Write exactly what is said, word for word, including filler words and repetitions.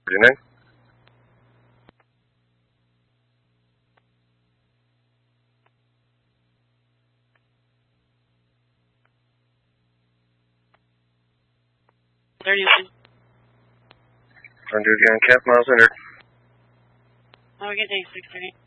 thirty-nine. thirty-one. On duty on cap, miles entered. Have a good day, six thirty.